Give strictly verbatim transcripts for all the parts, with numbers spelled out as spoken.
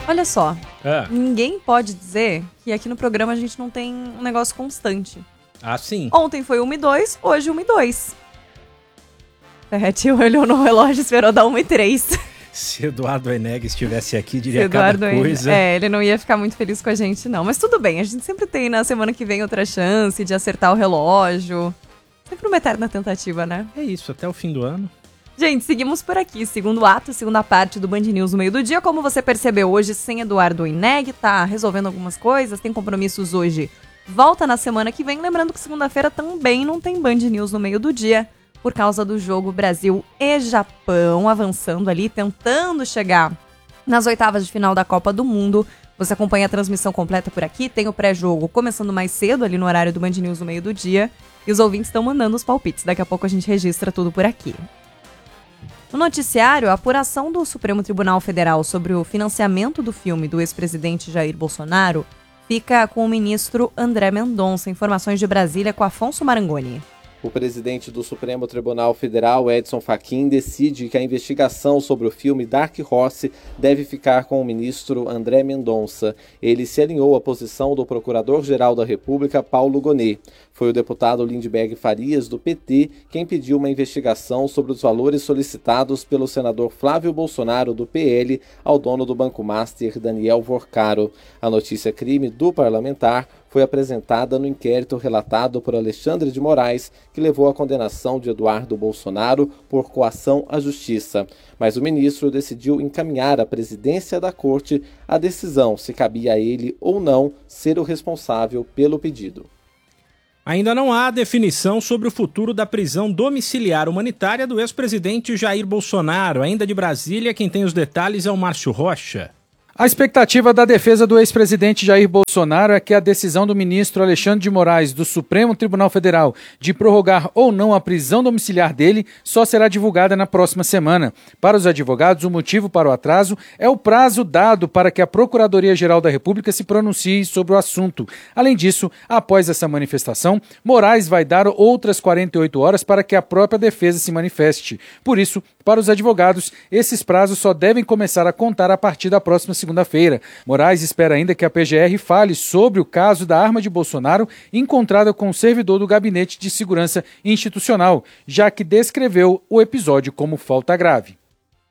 Olha só, É. ninguém pode dizer que aqui no programa a gente não tem um negócio constante. Ah, sim. Ontem foi uma e dois, hoje uma e dois. Ferretti olhou no relógio e esperou dar uma e três. Se Eduardo Eneg estivesse aqui, diria Eduardo cada coisa. É, ele não ia ficar muito feliz com a gente, não. Mas tudo bem, a gente sempre tem na semana que vem outra chance de acertar o relógio. Sempre uma eterna tentativa, né? É isso, até o fim do ano. Gente, seguimos por aqui. Segundo ato, segunda parte do Band News no meio do dia. Como você percebeu hoje, sem Eduardo Eneg, tá resolvendo algumas coisas, tem compromissos hoje. Volta na semana que vem. Lembrando que segunda-feira também não tem Band News no meio do dia, por causa do jogo Brasil e Japão, avançando ali, tentando chegar nas oitavas de final da Copa do Mundo. Você acompanha a transmissão completa por aqui, tem o pré-jogo começando mais cedo, ali no horário do Band News no meio do dia, e os ouvintes estão mandando os palpites. Daqui a pouco a gente registra tudo por aqui. No noticiário, a apuração do Supremo Tribunal Federal sobre o financiamento do filme do ex-presidente Jair Bolsonaro fica com o ministro André Mendonça. Informações de Brasília com Afonso Marangoni. O presidente do Supremo Tribunal Federal, Edson Fachin, decide que a investigação sobre o filme Dark Horse deve ficar com o ministro André Mendonça. Ele se alinhou à posição do Procurador-Geral da República, Paulo Gonet. Foi o deputado Lindbergh Farias, do P T, quem pediu uma investigação sobre os valores solicitados pelo senador Flávio Bolsonaro, do P L, ao dono do Banco Master, Daniel Vorcaro. A notícia-crime do parlamentar foi apresentada no inquérito relatado por Alexandre de Moraes, que levou à condenação de Eduardo Bolsonaro por coação à justiça. Mas o ministro decidiu encaminhar à presidência da corte a decisão se cabia a ele ou não ser o responsável pelo pedido. Ainda não há definição sobre o futuro da prisão domiciliar humanitária do ex-presidente Jair Bolsonaro. Ainda de Brasília, quem tem os detalhes é o Márcio Rocha. A expectativa da defesa do ex-presidente Jair Bolsonaro é que a decisão do ministro Alexandre de Moraes do Supremo Tribunal Federal de prorrogar ou não a prisão domiciliar dele só será divulgada na próxima semana. Para os advogados, o motivo para o atraso é o prazo dado para que a Procuradoria-Geral da República se pronuncie sobre o assunto. Além disso, após essa manifestação, Moraes vai dar outras quarenta e oito horas para que a própria defesa se manifeste. Por isso, para os advogados, esses prazos só devem começar a contar a partir da próxima segunda-feira. Moraes espera ainda que a P G R fale sobre o caso da arma de Bolsonaro encontrada com o servidor do Gabinete de Segurança Institucional, já que descreveu o episódio como falta grave.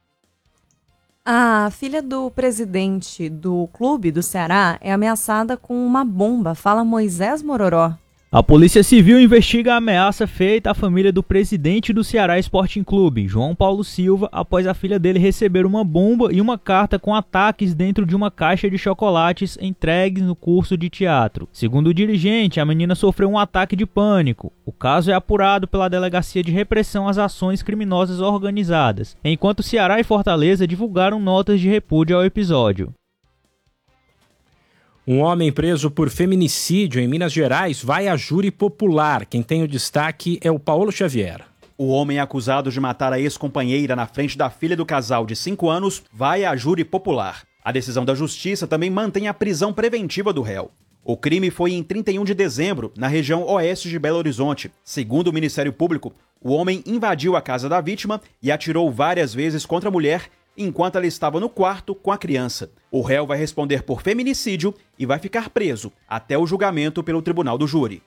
A filha do presidente do clube do Ceará é ameaçada com uma bomba, fala Moisés Mororó. A Polícia Civil investiga a ameaça feita à família do presidente do Ceará Sporting Clube, João Paulo Silva, após a filha dele receber uma bomba e uma carta com ataques dentro de uma caixa de chocolates entregues no curso de teatro. Segundo o dirigente, a menina sofreu um ataque de pânico. O caso é apurado pela Delegacia de Repressão às Ações Criminosas Organizadas, enquanto Ceará e Fortaleza divulgaram notas de repúdio ao episódio. Um homem preso por feminicídio em Minas Gerais vai a júri popular. Quem tem o destaque é o Paulo Xavier. O homem acusado de matar a ex-companheira na frente da filha do casal de cinco anos vai a júri popular. A decisão da justiça também mantém a prisão preventiva do réu. O crime foi em trinta e um de dezembro, na região oeste de Belo Horizonte. Segundo o Ministério Público, o homem invadiu a casa da vítima e atirou várias vezes contra a mulher enquanto ela estava no quarto com a criança. O réu vai responder por feminicídio e vai ficar preso até o julgamento pelo tribunal do júri.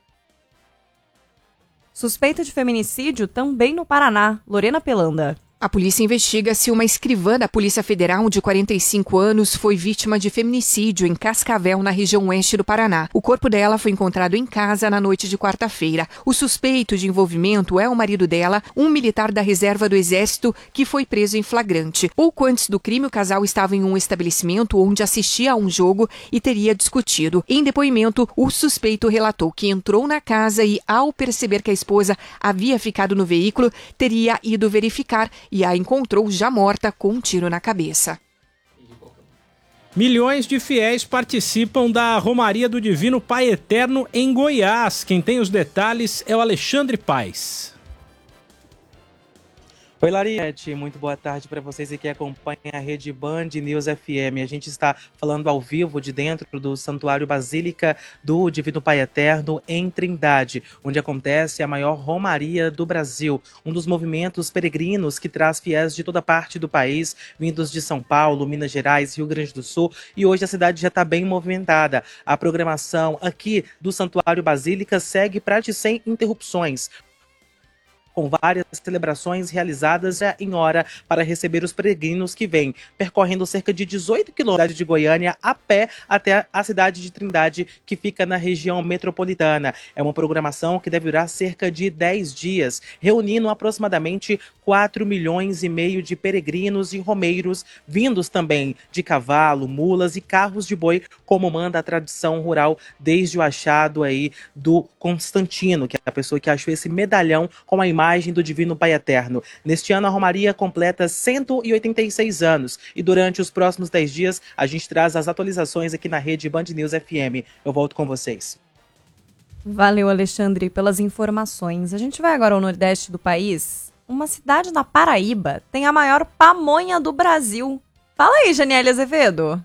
Suspeita de feminicídio também no Paraná. Lorena Pelanda. A polícia investiga se uma escrivã da Polícia Federal de quarenta e cinco anos foi vítima de feminicídio em Cascavel, na região oeste do Paraná. O corpo dela foi encontrado em casa na noite de quarta-feira. O suspeito de envolvimento é o marido dela, um militar da reserva do Exército, que foi preso em flagrante. Pouco antes do crime, o casal estava em um estabelecimento onde assistia a um jogo e teria discutido. Em depoimento, o suspeito relatou que entrou na casa e, ao perceber que a esposa havia ficado no veículo, teria ido verificar e a encontrou já morta com um tiro na cabeça. Milhões de fiéis participam da Romaria do Divino Pai Eterno em Goiás. Quem tem os detalhes é o Alexandre Paes. Oi, Lariete, muito boa tarde para vocês que acompanham a Rede Band News F M. A gente está falando ao vivo de dentro do Santuário Basílica do Divino Pai Eterno em Trindade, onde acontece a maior romaria do Brasil, um dos movimentos peregrinos que traz fiéis de toda parte do país, vindos de São Paulo, Minas Gerais, Rio Grande do Sul, e hoje a cidade já está bem movimentada. A programação aqui do Santuário Basílica segue praticamente sem interrupções, com várias celebrações realizadas em hora para receber os peregrinos que vêm, percorrendo cerca de dezoito quilômetros de Goiânia a pé até a cidade de Trindade, que fica na região metropolitana. É uma programação que deve durar cerca de dez dias, reunindo aproximadamente quatro milhões e meio de peregrinos e romeiros, vindos também de cavalo, mulas e carros de boi, como manda a tradição rural desde o achado aí do Constantino, que é a pessoa que achou esse medalhão com a imagem do Divino Pai Eterno. Neste ano a romaria completa cento e oitenta e seis anos e durante os próximos dez dias a gente traz as atualizações aqui na Rede Band News F M. Eu volto com vocês. Valeu, Alexandre, pelas informações. A gente vai agora ao nordeste do país. Uma cidade na Paraíba tem a maior pamonha do Brasil. Fala aí, Janiele Azevedo.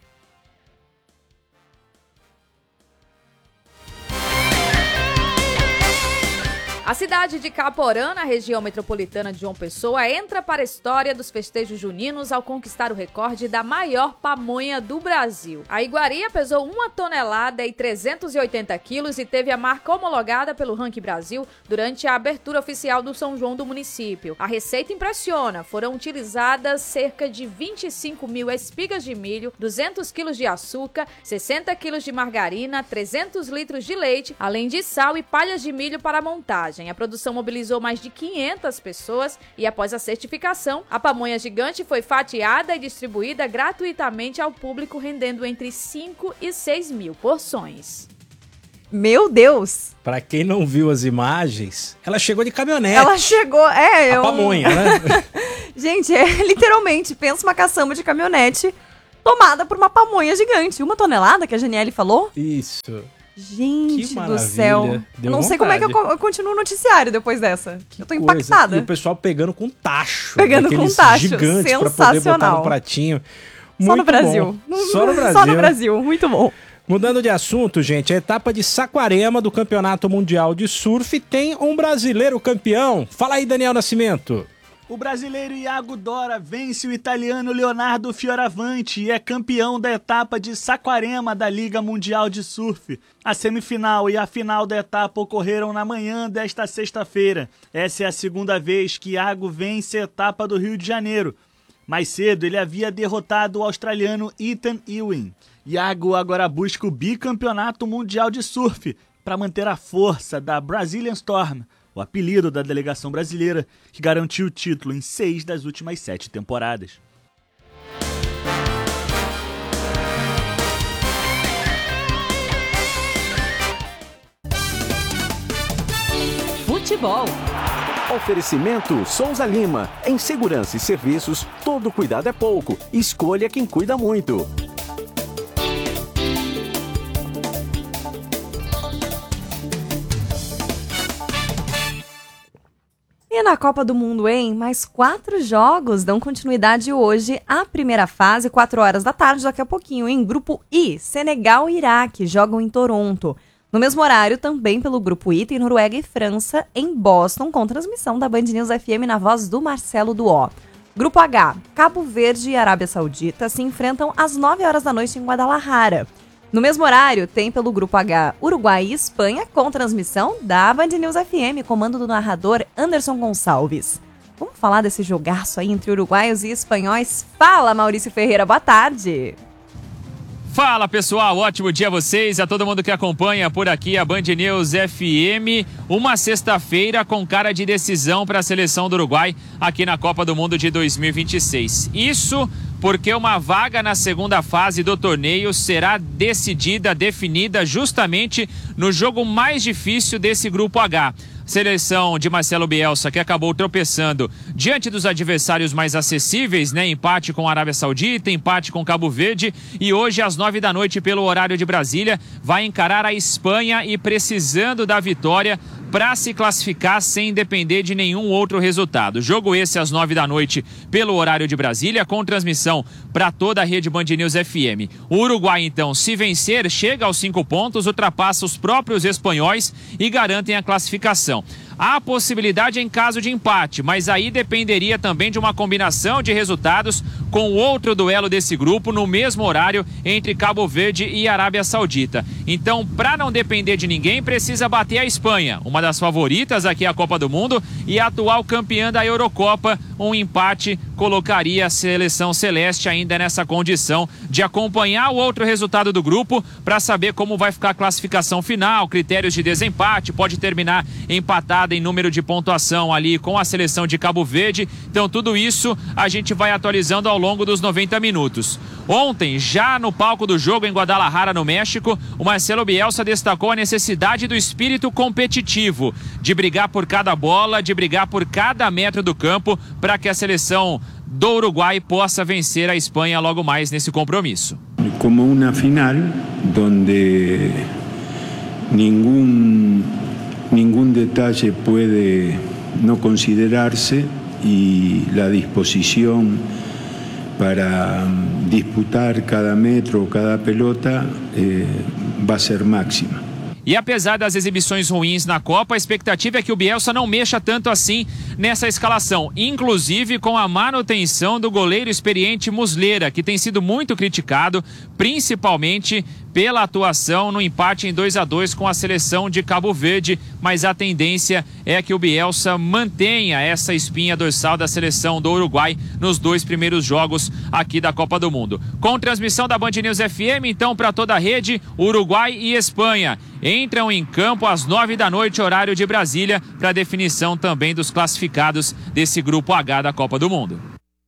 A cidade de Caporã, na região metropolitana de João Pessoa, entra para a história dos festejos juninos ao conquistar o recorde da maior pamonha do Brasil. A iguaria pesou uma tonelada e trezentos e oitenta quilos e teve a marca homologada pelo Ranking Brasil durante a abertura oficial do São João do município. A receita impressiona, foram utilizadas cerca de vinte e cinco mil espigas de milho, duzentos quilos de açúcar, sessenta quilos de margarina, trezentos litros de leite, além de sal e palhas de milho para a montagem. A produção mobilizou mais de quinhentas pessoas e, após a certificação, a pamonha gigante foi fatiada e distribuída gratuitamente ao público, rendendo entre cinco e seis mil porções. Meu Deus! Pra quem não viu as imagens, ela chegou de caminhonete. Ela chegou, é... A eu... pamonha, né? Gente, é literalmente, pensa uma caçamba de caminhonete tomada por uma pamonha gigante. Uma tonelada que a Janiele falou? Isso. Gente do céu. Deu não sei vontade. como é que eu, eu continuo o noticiário depois dessa. Que eu tô coisa. impactada. E o pessoal pegando com tacho. Pegando com tacho. Gigantes sensacional. Pra poder botar no pratinho. Muito Só no Brasil. Bom. Só no Brasil. Só no Brasil. Muito bom. Mudando de assunto, gente, a etapa de Saquarema do Campeonato Mundial de Surf tem um brasileiro campeão. Fala aí, Daniel Nascimento. O brasileiro Iago Dora vence o italiano Leonardo Fioravanti e é campeão da etapa de Saquarema da Liga Mundial de Surf. A semifinal e a final da etapa ocorreram na manhã desta sexta-feira. Essa é a segunda vez que Iago vence a etapa do Rio de Janeiro. Mais cedo ele havia derrotado o australiano Ethan Ewing. Iago agora busca o bicampeonato mundial de surf para manter a força da Brazilian Storm, o apelido da delegação brasileira, que garantiu o título em seis das últimas sete temporadas. Futebol. Oferecimento Souza Lima. Em segurança e serviços, todo cuidado é pouco. Escolha quem cuida muito. E na Copa do Mundo, hein? Mais quatro jogos dão continuidade hoje à primeira fase, quatro horas da tarde, daqui a pouquinho, em Grupo I, Senegal e Iraque jogam em Toronto. No mesmo horário, também pelo Grupo I, tem Noruega e França em Boston, com transmissão da Band News F M na voz do Marcelo Duó. Grupo H, Cabo Verde e Arábia Saudita se enfrentam às nove horas da noite em Guadalajara. No mesmo horário, tem pelo Grupo H Uruguai e Espanha, com transmissão da Band News F M, comando do narrador Anderson Gonçalves. Vamos falar desse jogaço aí entre uruguaios e espanhóis? Fala, Maurício Ferreira, boa tarde! Fala, pessoal, ótimo dia a vocês, a todo mundo que acompanha por aqui a Band News F M. Uma sexta-feira com cara de decisão para a seleção do Uruguai aqui na Copa do Mundo de dois mil e vinte e seis. Isso porque uma vaga na segunda fase do torneio será decidida, definida justamente no jogo mais difícil desse Grupo H. Seleção de Marcelo Bielsa, que acabou tropeçando diante dos adversários mais acessíveis, né? Empate com a Arábia Saudita, empate com Cabo Verde, e hoje às nove da noite, pelo horário de Brasília, vai encarar a Espanha e precisando da vitória para se classificar sem depender de nenhum outro resultado. Jogo esse às nove da noite pelo horário de Brasília, com transmissão para toda a rede Band News F M. O Uruguai, então, se vencer, chega aos cinco pontos, ultrapassa os próprios espanhóis e garantem a classificação. Há possibilidade em caso de empate, mas aí dependeria também de uma combinação de resultados com outro duelo desse grupo no mesmo horário entre Cabo Verde e Arábia Saudita. Então, para não depender de ninguém, precisa bater a Espanha, uma das favoritas aqui à Copa do Mundo e atual campeã da Eurocopa. Um empate colocaria a seleção celeste ainda nessa condição de acompanhar o outro resultado do grupo para saber como vai ficar a classificação final, critérios de desempate, pode terminar empatado em número de pontuação ali com a seleção de Cabo Verde. Então tudo isso a gente vai atualizando ao longo dos noventa minutos. Ontem, já no palco do jogo em Guadalajara, no México, o Marcelo Bielsa destacou a necessidade do espírito competitivo, de brigar por cada bola, de brigar por cada metro do campo, para que a seleção do Uruguai possa vencer a Espanha logo mais nesse compromisso. Como uma final onde nenhum Ningún detalle puede no considerarse y la disposición para disputar cada metro, cada pelota eh, va a ser máxima. E apesar das exibições ruins na Copa, a expectativa é que o Bielsa não mexa tanto assim nessa escalação, inclusive com a manutenção do goleiro experiente Muslera, que tem sido muito criticado, principalmente pela atuação no empate em dois a dois com a seleção de Cabo Verde, mas a tendência é que o Bielsa mantenha essa espinha dorsal da seleção do Uruguai nos dois primeiros jogos aqui da Copa do Mundo. Com transmissão da Band News F M, então, para toda a rede, Uruguai e Espanha entram em campo às nove da noite, horário de Brasília, para definição também dos classificados desse grupo H da Copa do Mundo.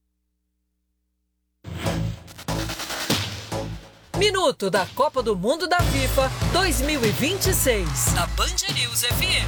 Minuto da Copa do Mundo da FIFA dois mil e vinte e seis, na Band News F M.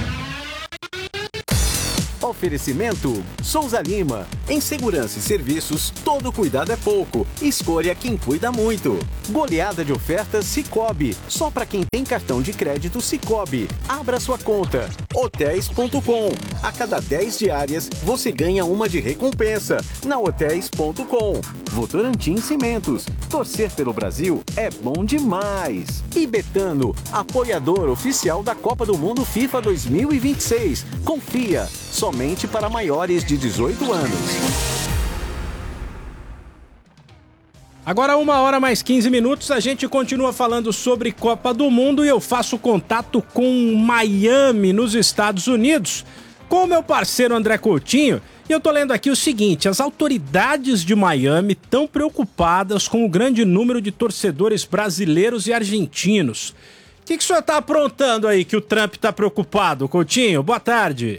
Oferecimento Souza Lima. Em segurança e serviços, todo cuidado é pouco. Escolha quem cuida muito. Goleada de ofertas Sicoob. Só para quem tem cartão de crédito Sicoob. Abra sua conta. Hotéis ponto com. A cada dez diárias, você ganha uma de recompensa. Na Hotéis ponto com. Votorantim Cimentos. Torcer pelo Brasil é bom demais. E Betano, apoiador oficial da Copa do Mundo FIFA dois mil e vinte e seis. Confia. Somente para maiores de dezoito anos. Agora, uma hora mais quinze minutos, a gente continua falando sobre Copa do Mundo e eu faço contato com Miami, nos Estados Unidos, com o meu parceiro André Coutinho. E eu tô lendo aqui o seguinte: as autoridades de Miami estão preocupadas com o grande número de torcedores brasileiros e argentinos. O que, que o senhor tá aprontando aí que o Trump tá preocupado, Coutinho? Boa tarde.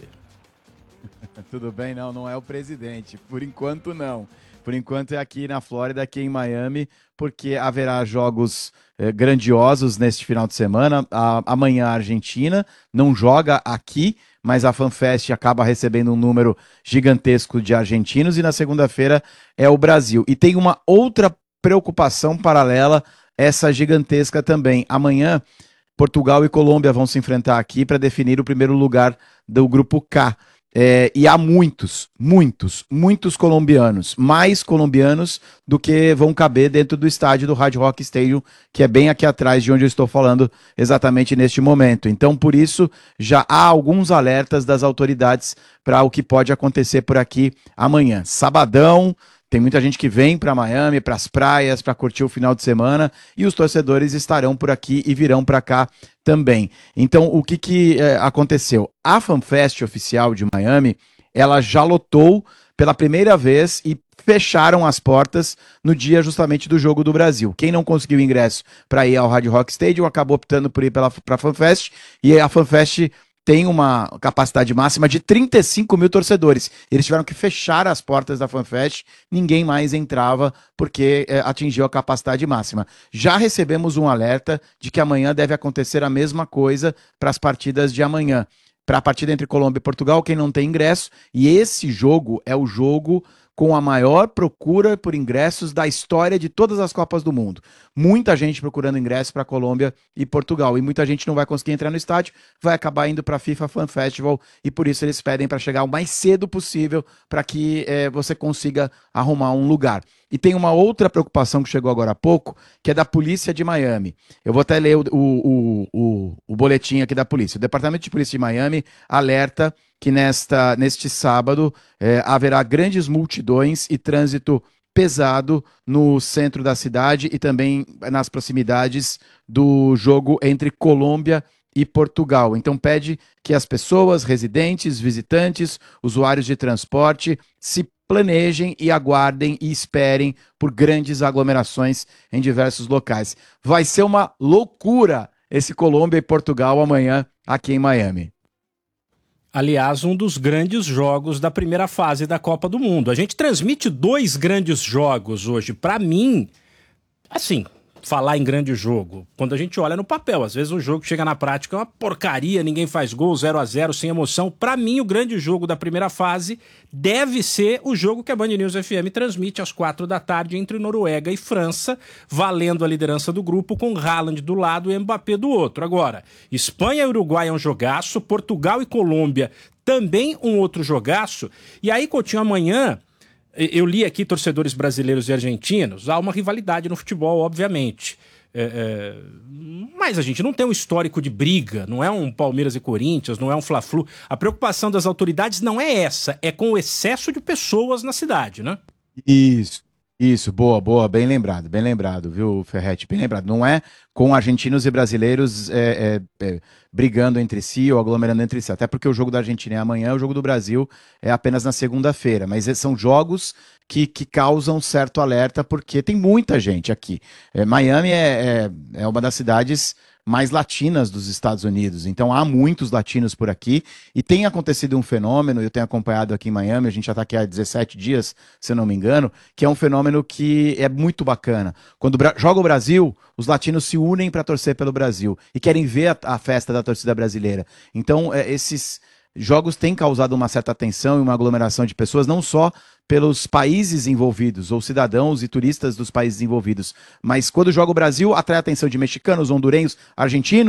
Tudo bem? Não, não é o presidente. Por enquanto, não. Por enquanto é aqui na Flórida, aqui em Miami, porque haverá jogos eh, grandiosos neste final de semana. A, amanhã a Argentina não joga aqui, mas a FanFest acaba recebendo um número gigantesco de argentinos, e na segunda-feira é o Brasil. E tem uma outra preocupação paralela, essa gigantesca também. Amanhã, Portugal e Colômbia vão se enfrentar aqui para definir o primeiro lugar do grupo K. É, e há muitos, muitos, muitos colombianos, mais colombianos do que vão caber dentro do estádio do Hard Rock Stadium, que é bem aqui atrás de onde eu estou falando exatamente neste momento. Então, por isso, já há alguns alertas das autoridades para o que pode acontecer por aqui amanhã. Sabadão, tem muita gente que vem para Miami, para as praias, para curtir o final de semana, e os torcedores estarão por aqui e virão para cá também. Então, o que, que é, aconteceu? A FanFest oficial de Miami, ela já lotou pela primeira vez e fecharam as portas no dia justamente do Jogo do Brasil. Quem não conseguiu ingresso para ir ao Hard Rock Stadium acabou optando por ir para a FanFest, e a FanFest tem uma capacidade máxima de trinta e cinco mil torcedores. Eles tiveram que fechar as portas da FanFest, ninguém mais entrava porque é, atingiu a capacidade máxima. Já recebemos um alerta de que amanhã deve acontecer a mesma coisa para as partidas de amanhã. Para a partida entre Colômbia e Portugal, quem não tem ingresso, e esse jogo é o jogo com a maior procura por ingressos da história de todas as Copas do Mundo. Muita gente procurando ingressos para Colômbia e Portugal, e muita gente não vai conseguir entrar no estádio, vai acabar indo para a FIFA Fan Festival, e por isso eles pedem para chegar o mais cedo possível para que é, você consiga arrumar um lugar. E tem uma outra preocupação que chegou agora há pouco, que é da polícia de Miami. Eu vou até ler o, o, o, o boletim aqui da polícia. O Departamento de Polícia de Miami alerta que nesta, neste sábado é, haverá grandes multidões e trânsito pesado no centro da cidade e também nas proximidades do jogo entre Colômbia e Portugal. Então pede que as pessoas, residentes, visitantes, usuários de transporte, se planejem e aguardem e esperem por grandes aglomerações em diversos locais. Vai ser uma loucura esse Colômbia e Portugal amanhã aqui em Miami. Aliás, um dos grandes jogos da primeira fase da Copa do Mundo. A gente transmite dois grandes jogos hoje. Para mim, assim, falar em grande jogo, quando a gente olha no papel, às vezes o jogo chega na prática é uma porcaria, ninguém faz gol, zero a zero, sem emoção. Para mim, o grande jogo da primeira fase deve ser o jogo que a Band News F M transmite às quatro da tarde entre Noruega e França, valendo a liderança do grupo com Haaland do lado e Mbappé do outro. Agora, Espanha e Uruguai é um jogaço, Portugal e Colômbia também um outro jogaço. E aí, Coutinho, amanhã, eu li aqui torcedores brasileiros e argentinos, há uma rivalidade no futebol, obviamente. É, é, mas a gente não tem um histórico de briga, não é um Palmeiras e Corinthians, não é um Fla-Flu. A preocupação das autoridades não é essa, é com o excesso de pessoas na cidade, né? Isso, isso, boa, boa, bem lembrado, bem lembrado, viu, Ferretti? Bem lembrado. Não é com argentinos e brasileiros é, é, é, brigando entre si ou aglomerando entre si, até porque o jogo da Argentina é amanhã, o jogo do Brasil é apenas na segunda-feira, mas são jogos que, que causam certo alerta, porque tem muita gente aqui. É, Miami é, é, é uma das cidades mais latinas dos Estados Unidos, então há muitos latinos por aqui, e tem acontecido um fenômeno, eu tenho acompanhado aqui em Miami, a gente já está aqui há dezessete dias, se eu não me engano, que é um fenômeno que é muito bacana. Quando joga o Brasil, os latinos se unem para torcer pelo Brasil e querem ver a, a festa da torcida brasileira. Então, é, esses jogos têm causado uma certa tensão e uma aglomeração de pessoas, não só pelos países envolvidos, ou cidadãos e turistas dos países envolvidos, mas quando joga o Brasil, atrai a atenção de mexicanos, hondurenhos, argentinos,